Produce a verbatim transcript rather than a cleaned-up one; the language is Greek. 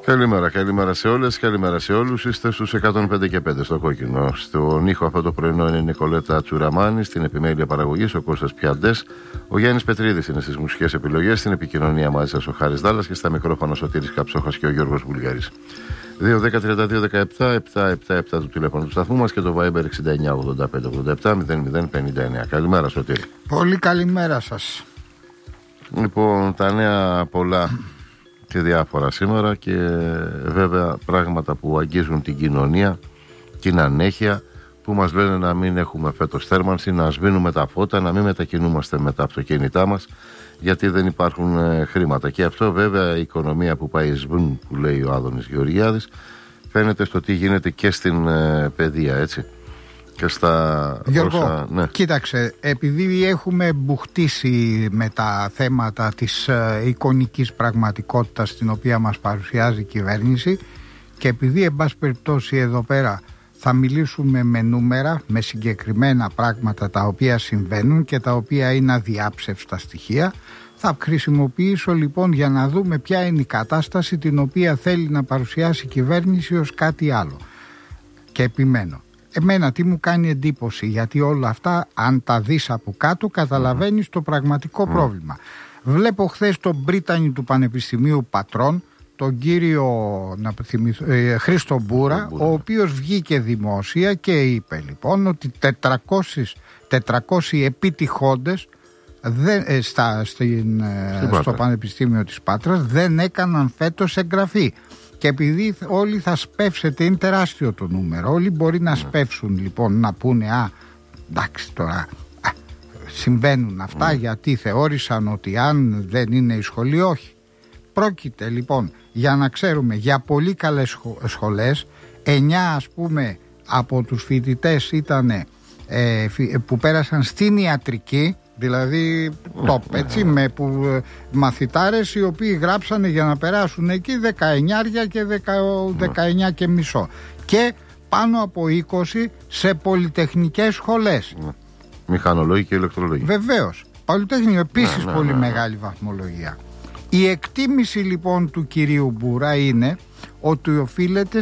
Καλημέρα, καλημέρα σε όλες, καλημέρα σε όλους. Είστε στους εκατόν πέντε και πέντε στο κόκκινο. Στον ήχο αυτό το πρωινό είναι η Νικολέτα Τσουραμάνη, στην επιμέλεια παραγωγής ο Κώστας Πιαντές, ο Γιάννης Πετρίδης είναι στις μουσικές επιλογές, στην επικοινωνία μαζί σας ο Χάρης Δάλλας και στα μικρόφωνα Σωτήρης Καψόχας και ο Γιώργος Βουλγαρής. δύο δέκα τριάντα δύο δεκαεπτά επτά επτά επτά του τηλέφωνο του σταθμού μας και το Viber εξήντα εννιά ογδόντα πέντε ογδόντα επτά μηδέν μηδέν πενήντα εννιά. Καλημέρα, Σωτήρη. Πολύ καλημέρα σας. Λοιπόν, τα νέα πολλά και διάφορα σήμερα και βέβαια πράγματα που αγγίζουν την κοινωνία, την ανέχεια, που μας λένε να μην έχουμε φέτος θέρμανση, να σβήνουμε τα φώτα, να μην μετακινούμαστε με τα αυτοκίνητά μας γιατί δεν υπάρχουν ε, χρήματα. Και αυτό βέβαια η οικονομία που πάει σβούν, που λέει ο Άδωνης Γεωργιάδης, φαίνεται στο τι γίνεται και στην ε, παιδεία, έτσι. Και στα Γιώργο, όσα, ναι. Κοίταξε, επειδή έχουμε μπουχτίσει με τα θέματα της ε, εικονικής πραγματικότητας την οποία μας παρουσιάζει η κυβέρνηση και επειδή εν πάση περιπτώσει εδώ πέρα θα μιλήσουμε με νούμερα, με συγκεκριμένα πράγματα τα οποία συμβαίνουν και τα οποία είναι αδιάψευστα στοιχεία, θα χρησιμοποιήσω λοιπόν για να δούμε ποια είναι η κατάσταση την οποία θέλει να παρουσιάσει η κυβέρνηση ως κάτι άλλο. Και επιμένω. Εμένα τι μου κάνει εντύπωση, γιατί όλα αυτά αν τα δεις από κάτω καταλαβαίνεις mm. το πραγματικό mm. πρόβλημα. Βλέπω χθες τον πρίτανη του Πανεπιστημίου Πατρών, τον κύριο να θυμηθώ, ε, Χρήστο Μπούρα, ο οποίος βγήκε δημόσια και είπε λοιπόν ότι τετρακόσιοι επιτυχόντες δεν, ε, στα, στην, ε, στο Πανεπιστήμιο της Πάτρας δεν έκαναν φέτος εγγραφή. Και επειδή όλοι θα σπεύσετε, είναι τεράστιο το νούμερο, όλοι μπορεί να σπεύσουν λοιπόν, να πούνε α, εντάξει τώρα, α, συμβαίνουν αυτά mm. γιατί θεώρησαν ότι αν δεν είναι η σχολή, όχι. Πρόκειται λοιπόν για να ξέρουμε για πολύ καλές σχο- σχολές, εννιά ας πούμε από τους φοιτητές ήταν ε, που πέρασαν στην ιατρική, δηλαδή top, έτσι, με που, μαθητάρες οι οποίοι γράψανε για να περάσουν εκεί δεκαεννιά και δεκαεννιά και μισό και πάνω από είκοσι σε πολυτεχνικές σχολές. Μηχανολόγοι και ηλεκτρολόγοι. Βεβαίως, πολυτεχνείο επίσης ναι, ναι, πολύ ναι, ναι. μεγάλη βαθμολογία. Η εκτίμηση λοιπόν του κυρίου Μπούρα είναι ότι οφείλεται